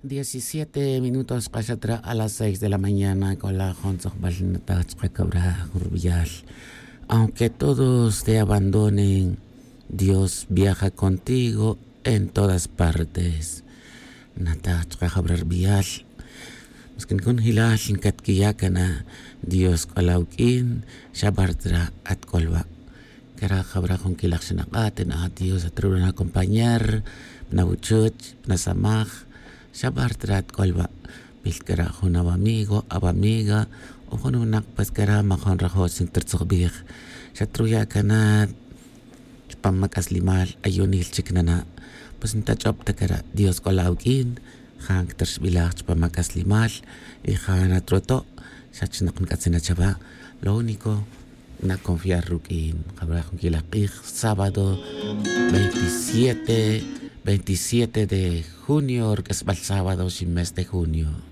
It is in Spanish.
17 minutos cachatra a las 6 de la mañana con la Aunque todos te abandonen, Dios viaja contigo en todas partes. Miskin kun hilal katkiyakana Dios kalaukin shabartra at kolwa. Kara kabra kung kilak sinakatin at Dios at trulo na acompañar, nabuchut, nasamach, shabartra at kolwa. Pilkara kung amigo, amiga, o kung nakpas kara makon raho sing tertsukbih. Sa truya ka na pamakaslimal ayunil chik na na. Pues nitachop ta kara Dios kalaukin, kang tersbilach pamakaslimal, y kang natroto, sa chinakon katsinachaba. Lo único na confiar rukin. Kabra kung kilakik, sábado 27 de junio, que es el sábado sin mes de junio.